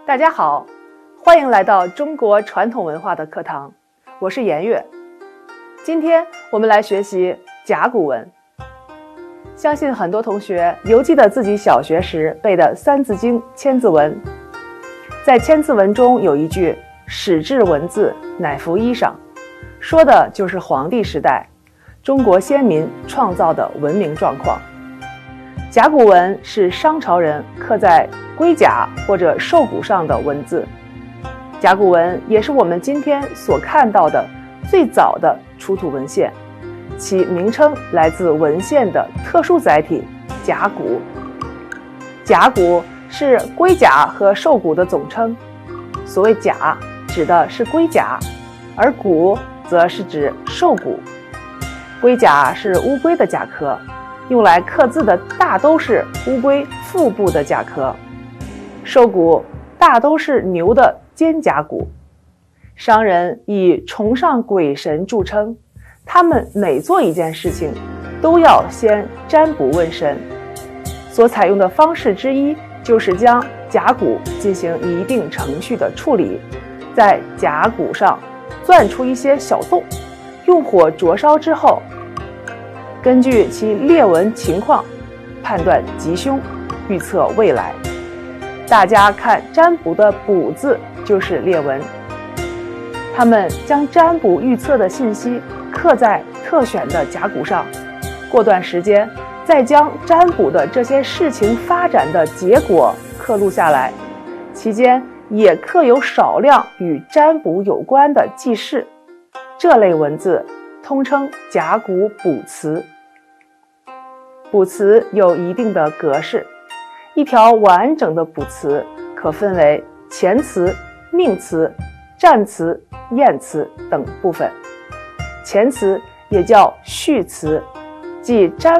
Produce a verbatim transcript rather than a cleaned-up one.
大家好，欢迎来到中国传统文化的课堂，我是颜月。今天我们来学习甲骨文。相信很多同学犹记得自己小学时背的《三字经》千字文。在千字文中有一句“始制文字，乃服衣裳”，说的就是黄帝时代中国先民创造的文明状况。甲骨文是商朝人刻在龟甲或者兽骨上的文字，甲骨文也是我们今天所看到的最早的出土文献，其名称来自文献的特殊载体甲骨。甲骨是龟甲和兽骨的总称，所谓甲指的是龟甲，而骨则是指兽骨。龟甲是乌龟的甲壳，用来刻字的大都是乌龟腹部的甲壳，兽骨大都是牛的肩胛骨。商人以崇尚鬼神著称，他们每做一件事情都要先占卜问神，所采用的方式之一就是将甲骨进行一定程序的处理，在甲骨上钻出一些小洞，用火灼烧之后，根据其裂纹情况判断吉凶，预测未来。大家看占卜的卜字就是裂纹，他们将占卜预测的信息刻在特选的甲骨上，过段时间再将占卜的这些事情发展的结果刻录下来，期间也刻有少量与占卜有关的记事。这类文字通称甲骨卜辞。卜辞有一定的格式，一条完整的卜辞可分为前辞、命辞、战辞、验辞等部分。前辞也叫序辞，即占